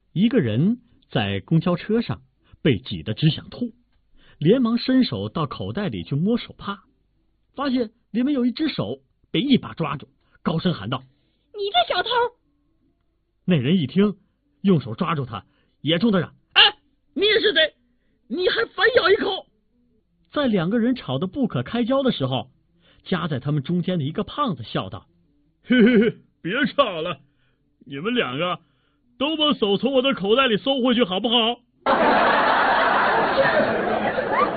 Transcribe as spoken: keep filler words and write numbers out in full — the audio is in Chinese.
一个人在公交车上被挤得只想吐，连忙伸手到口袋里去摸手帕，发现里面有一只手被一把抓住，高声喊道：“ 你这小偷！” 那人一听，用手抓住他，也冲他嚷：“哎，你是谁？你还反咬一口！”在两个人吵得不可开交的时候，夹在他们中间的一个胖子笑道：“ 嘿嘿嘿，别吵了，你们两个都把手从我的口袋里收回去好不好？”